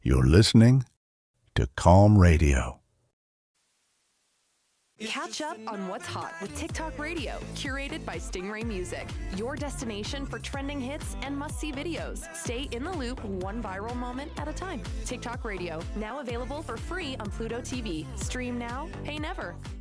You're listening to Calm Radio. Catch up on what's hot with TikTok Radio, curated by Stingray Music, your destination for trending hits and must-see videos. Stay in the loop, one viral moment at a time. TikTok Radio, now available for free on Pluto TV. Stream now, pay never.